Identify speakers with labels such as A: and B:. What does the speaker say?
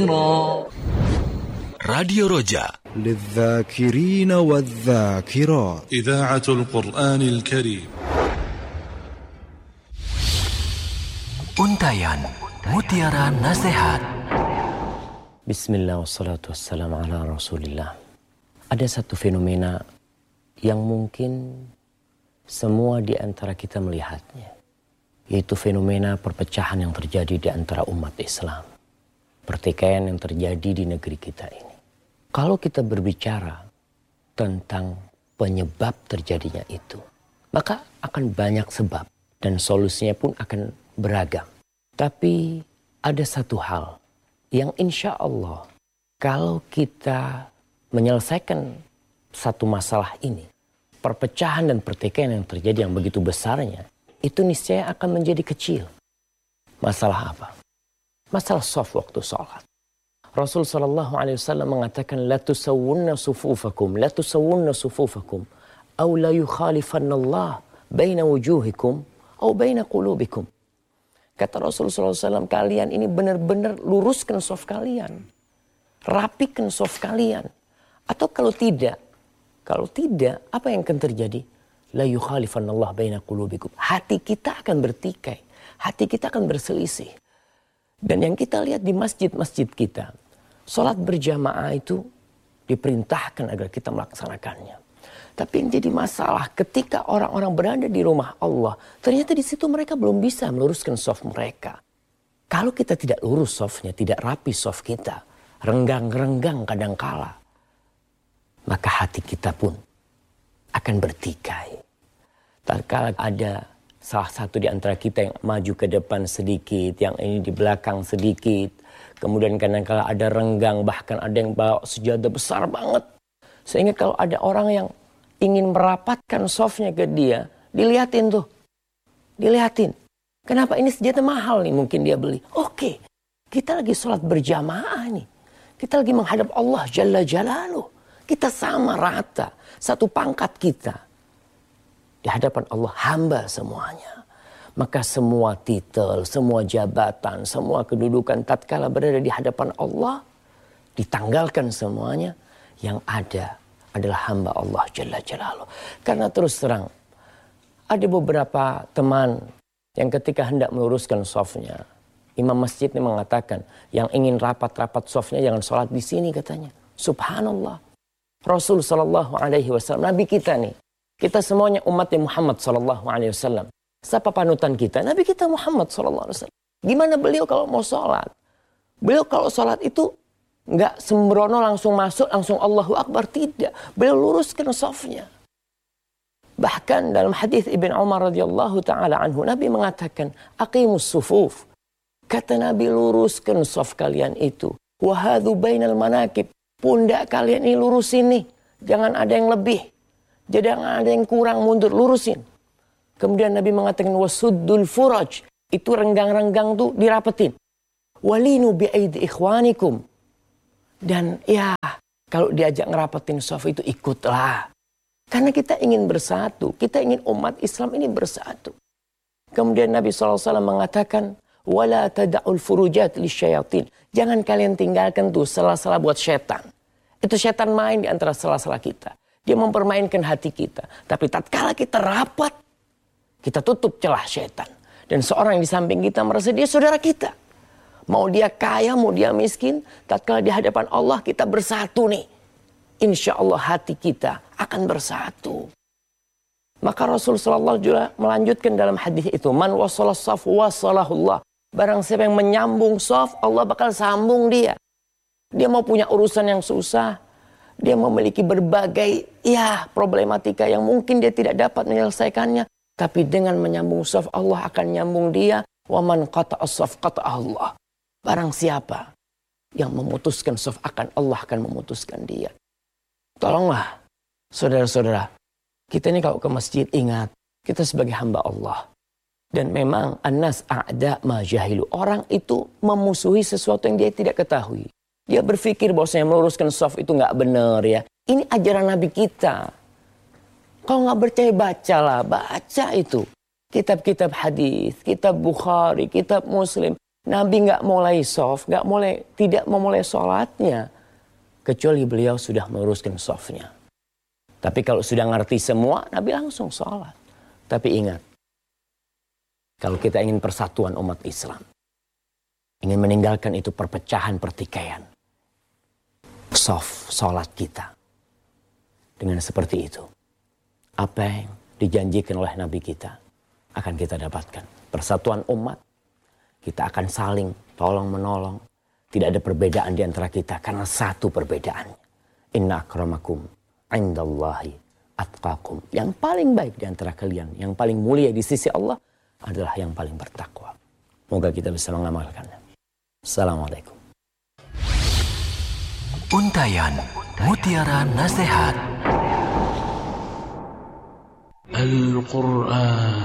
A: Radio Roja
B: للذاكرين والذاكرات
C: إذاعة القرآن الكريم.
A: Untayan Mutiara Nasihat.
D: Bismillah wassalatu wassalamu ala rasulillah. Ada satu fenomena yang mungkin semua di antara kita melihatnya, yaitu fenomena perpecahan yang terjadi di antara umat Islam. Pertikaian yang terjadi di negeri kita ini. Kalau kita berbicara tentang penyebab terjadinya itu, maka akan banyak sebab dan solusinya pun akan beragam. Tapi ada satu hal yang insya Allah kalau kita menyelesaikan satu masalah ini, perpecahan dan pertikaian yang terjadi yang begitu besarnya, itu niscaya akan menjadi kecil. Masalah apa? Masalah shaf waktu sholat. Rasul sallallahu alaihi wasallam mengatakan la tusawwunna sufufakum aw la yukhalifanna Allah baina wujuhikum aw baina qulubikum. Kata Rasul sallallahu alaihi wasallam, kalian ini benar-benar luruskan shaf kalian. Rapikan shaf kalian. Atau kalau tidak apa yang akan terjadi? La yukhalifanna Allah baina qulubikum. Hati kita akan bertikai, hati kita akan berselisih. Dan yang kita lihat di masjid-masjid kita, sholat berjamaah itu diperintahkan agar kita melaksanakannya. Tapi yang jadi masalah ketika orang-orang berada di rumah Allah, ternyata di situ mereka belum bisa meluruskan shaf mereka. Kalau kita tidak lurus shafnya, tidak rapi shaf kita, renggang-renggang kadangkala, maka hati kita pun akan bertikai. Tatkala ada salah satu di antara kita yang maju ke depan sedikit, yang ini di belakang sedikit. Kemudian kadang-kala ada renggang, bahkan ada yang bawa sejadah besar banget. Sehingga kalau ada orang yang ingin merapatkan shafnya ke dia, dilihatin tuh. Dilihatin. Kenapa ini sejadah mahal nih mungkin dia beli. Oke, kita lagi sholat berjamaah nih. Kita lagi menghadap Allah Jalla Jalaluh. Kita sama rata, satu pangkat kita. Di hadapan Allah hamba semuanya. Maka semua titel, semua jabatan, semua kedudukan tatkala berada di hadapan Allah, ditanggalkan semuanya. Yang ada adalah hamba Allah Jalla Jalaluh. Karena terus terang, ada beberapa teman yang ketika hendak meluruskan shafnya, imam masjid ini mengatakan, yang ingin rapat-rapat shafnya jangan sholat di sini katanya. Subhanallah. Rasul sallallahu alaihi wasallam, Nabi kita nih. Kita semuanya umatnya Muhammad sallallahu alaihi wasallam. Siapa panutan kita? Nabi kita Muhammad sallallahu alaihi wasallam. Gimana beliau kalau mau sholat? Beliau kalau sholat itu nggak sembrono langsung masuk, langsung Allahu Akbar. Tidak. Beliau luruskan shafnya. Bahkan dalam hadis Ibn Umar radhiyallahu ta'ala anhu, Nabi mengatakan, aqimus sufuf. Kata Nabi, luruskan shaf kalian itu. Wahadhu bainal manakib. Pundak kalian ini lurusin nih. Jangan ada yang lebih. Jangan ada yang kurang, mundur, lurusin. Kemudian Nabi mengatakan wasuddul furaj, itu renggang-renggang tuh dirapetin. Walinu bi'aidi ikhwanikum. Dan ya, kalau diajak ngerapetin shaf itu ikutlah. Karena kita ingin bersatu, kita ingin umat Islam ini bersatu. Kemudian Nabi SAW mengatakan wala tada'ul furujat lisyayatin. Jangan kalian tinggalkan tuh sela-sela buat setan. Itu setan main di antara sela-sela kita. Dia mempermainkan hati kita. Tapi tatkala kita rapat, kita tutup celah setan. Dan seorang yang di samping kita merasa dia saudara kita. Mau dia kaya, mau dia miskin, tatkala di hadapan Allah kita bersatu nih. Insya Allah hati kita akan bersatu. Maka Rasul SAW juga melanjutkan dalam hadis itu, man wasalas shaf wasalahullah. Barang siapa yang menyambung shaf, Allah bakal sambung dia. Dia mau punya urusan yang susah, dia memiliki berbagai problematika yang mungkin dia tidak dapat menyelesaikannya. Tapi dengan menyambung shaf, Allah akan nyambung dia. Wa man qata'a shaf qata'a Allah. Barang siapa yang memutuskan shaf, Allah akan memutuskan dia. Tolonglah, saudara-saudara. Kita ini kalau ke masjid, ingat, kita sebagai hamba Allah. Dan memang annas a'da ma jahilu. Orang itu memusuhi sesuatu yang dia tidak ketahui. Dia berpikir bahwasanya meluruskan shaf itu nggak benar ya. Ini ajaran Nabi kita. Kalau nggak percaya bacalah, baca itu. Kitab-kitab hadis, kitab Bukhari, kitab Muslim. Nabi tidak memulai sholatnya kecuali beliau sudah meluruskan shafnya. Tapi kalau sudah ngerti semua, Nabi langsung sholat. Tapi ingat, kalau kita ingin persatuan umat Islam, ingin meninggalkan itu perpecahan, pertikaian, sholat kita dengan seperti itu, apa yang dijanjikan oleh Nabi kita akan kita dapatkan. Persatuan umat, kita akan saling tolong-menolong. Tidak ada perbedaan di antara kita karena satu perbedaannya. Inna akramakum indallahi atqakum. Yang paling baik di antara kalian, yang paling mulia di sisi Allah adalah yang paling bertakwa. Semoga kita bisa mengamalkannya. Assalamualaikum.
A: Untayan Mutiara Nasihat Al-Quran.